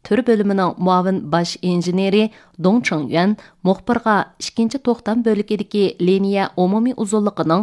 tür bölümünün muavin baş injeneri Dong Chengyuan muxbirga 2-chi to'xtam bo'ligidagi liniya umumiy uzunligining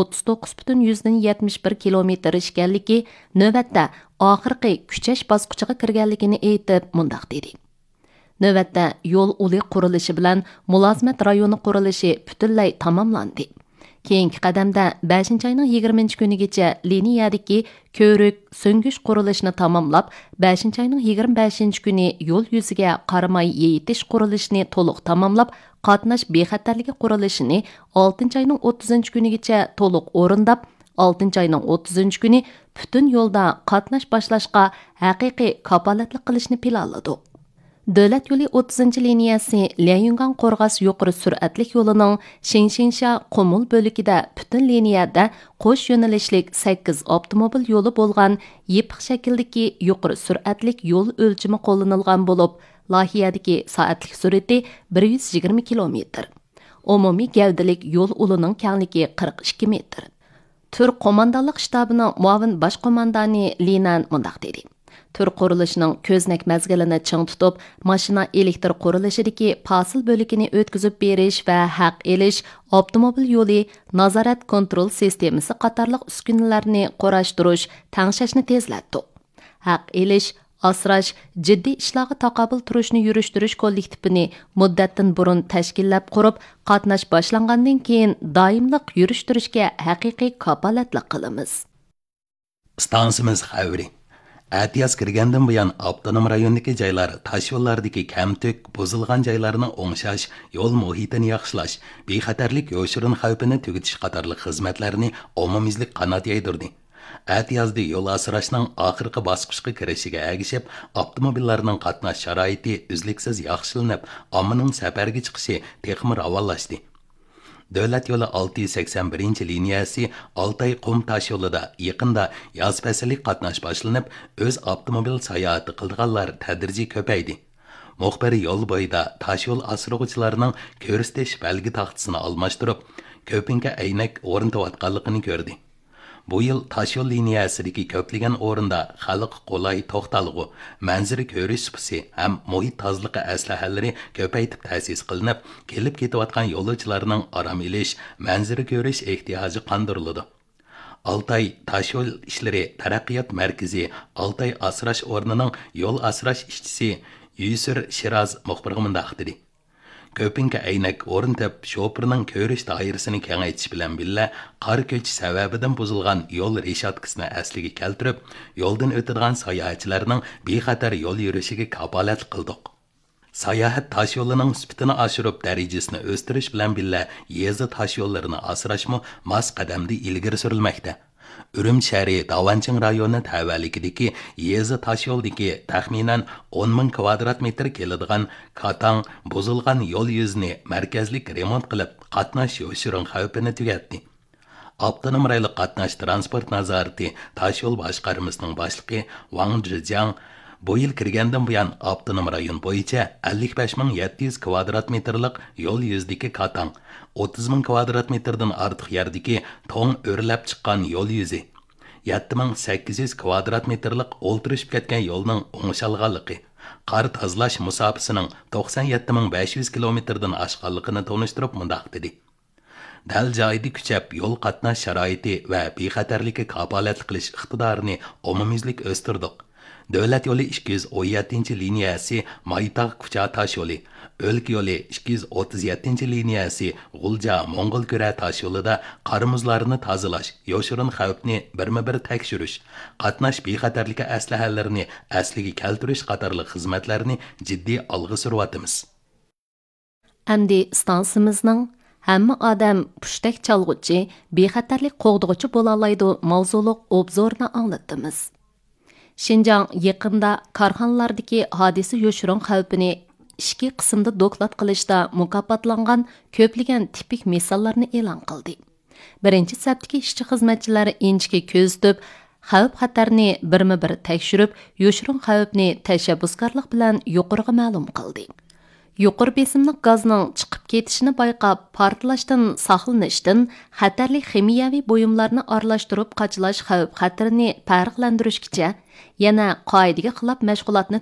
39,71 kilometr ekanligi, navbatda oxirgi kuchash bosqichiga kirganligini aytib, mundaq dedi. Navbatda yo'l uli qurilishi bilan mulozimat rayoni qurilishi butunlay tamomlandi. Keyingi qadamda 5-oyning 20-kunigacha liniyadagi ko'rik, so'ngish qurilishini tamomlab, 5-oyning 25-kuni yo'l yuziga qaramay yeyitish qurilishini to'liq tamomlab, qatnash bexatarligi qurilishini 6-oyning 30-kunigacha to'liq o'rindab, 6-oyning 30-kuni butun yo'lda qatnash boshlashga haqiqiy kapolatlik qilishni planladi. Davlat yo'li 30-liniyasi Lianyungan Qo'rg'as yuqori sur'atlik yo'lining Shinshinsha Qumul bo'ligida butun liniyada qo'sh yo'nalishlik 8 avtomobil yo'li bo'lgan yipiq shakldagi yuqori sur'atlik yo'l o'lchami qo'llanilgan bo'lib, loyihadagi soatlik sur'ati 120 km. Umumiy gavdalik yo'l ulining kengligi 42 metr. Tur qo'mondonlik shtabining muavin bosh qo'mondoni Linan mundaq dedi. Tur qurilishining ko'znak mazgilini ching tutib, mashina elektr qurilishidagi pasil bo'ligini o'tkazib berish va haq elish, avtomobil yo'li, nazorat kontrol sistemasi qatorliq uskunalarni qo'rashtirish, tangshashni tezlatdi. Haq elish, asrash, jiddiy ishlarga taqobil turishni yurishtirish kollektivini muddatdan burun tashkillab qurib, qatnash boshlangandan keyin doimliq yurishtirishga haqiqiy kapolatlik qilamiz. Stansimiz xavri. Atiyaz kirgandan buyon avtonom rayondagi joylar, tosh yo'llardagi kamtuk, buzilgan joylarni o'ngshash, yo'l muhitini yaxshilash, bexatarlik yo'shirin xavfini tugutish qatorli xizmatlarni omumizlik qanot yaydirdi. Atiyazda yo'l asrashning oxirgi bosqichga kirishiga ergishib, avtomobillarning qatnash sharoiti uzluksiz yaxshilanib, ommaning safarga chiqishi texmi ravonlashdi. Davlat yo'li 681-liniyasi Altay qum tosh yo'lida yaqinda yoz fasli qatnash boshlanib, o'z avtomobil sayohati qilganlar tadrijiy ko'paydi. Muxbir yo'l bo'yida tosh yo'l asrog'uvchilarining ko'rsatish belgi taxtasini almashtirib, ko'pincha aynak o'rnatayotganligini ko'rdi. Bu yil tosh yo'l liniyasidagi ko'plagan o'rinda xalq qulay to'xtalg'u, manzara ko'rish supisi ham muhit tozaligi aslahalari ko'paytib ta'sis qilinib, kelib ketayotgan yo'lovchilarning aram ilish, manzara ko'rish ehtiyoji qondiriladi. Altay tosh yo'l ishlari taraqqiyot markazi Altay asrash o'rnining yo'l asrash ishchisi Yusur Shiraz muxbirga mundaq dedi. Ko'pincha aynak o'rnatib, shoferning ko'rish doirasini kengaytirish bilan birga qor ko'chish sababidan buzilgan yo'l reshatkasini asliga keltirib, yo'ldan o'tadigan sayohatchilarning bexatar yo'l yurishiga kapolat qildik. Sayohat tosh yo'lining sifatini oshirib, darajasini o'stirish bilan birga yezi tosh yo'llarini asrashmi mos qadamda ilgari surilmoqda. Urumchi shahri Davanching rayoni tavalligidagi yezi tosh yo'ldagi taxminan 10,000 kvadrat metr keladigan katang buzilgan yo'l yuzini markazlik remont qilib, qatnash yo'shirin xavfini tugatdi. Avtonom rayli qatnash transport nazorati tosh yo'l boshqarmasining boshlig'i Wang Zhejiang bu yil kirgandan buyon avtonom rayon bo'yicha 55,700 kvadrat metrlik yo'l yuzidagi katang, 30,000 kvadrat metrdan ortiq yerdagi to'ng o'rlab chiqqan yo'l yuzi, 7,800 kvadrat metrlik o'ltirishib ketgan yo'lning o'ngshalganligi, qor tozalash musofasining 97,500 kilometrdan oshganligini tonishtirib mundaq dedi. Dal joyida kuchab yo'l qatnash sharoiti va bexatarlikka kapolatlik qilish iqtidorini umumiylik o'stirdik. Davlat yo'li 217-liniyasi Maytaq Kucha tosh yo'li, O'lka yo'li 237-liniyasi G'ulja Mo'ng'ul ko'ra tosh yo'lida qarimuzlarni tozalash, yo'shirin xavfni birma-bir tekshirish, qatnash bexatarligi aslahalarini asliga keltirish qatorli xizmatlarni jiddiy olg'a suryapmiz. Amdi stansimizning hamma odam pushtak chalg'uchi, bexatarlik qo'g'dug'uchi bo'la oladi mavzuliq obzorni anglatamiz. Şinjan yaqinda korxonalardagi hodisa yo'shirin xavfini ikki qismda doklad qilishda mukofotlangan ko'plagan tipik misollarni e'lon qildi. Birinchi safdagi ishchi xizmatchilar inchga ko'z tutib, xavf xatarni birma-bir tekshirib, yo'shirin xavfni tashabbuskorlik bilan yuqoriga ma'lum qildi. Yuqori besimli gazning chiqib ketishini bayqab, portlashdan saqlanishdan xatarli ximiyaviy buyumlarni aralashtirib qachalash xavf xatarini farqlantirishgacha yana qoidaga xilop mashg'ulotni